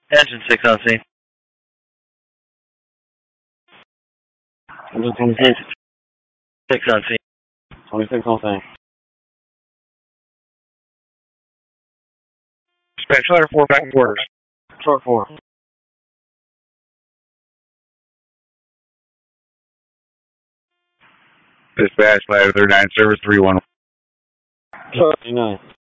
Engine 6 on scene. Engine 26. 6 on scene. 26 on scene. Dispatch ladder 4 back in quarters. Short 4. Dispatch ladder 39 service 3-1. Short 39.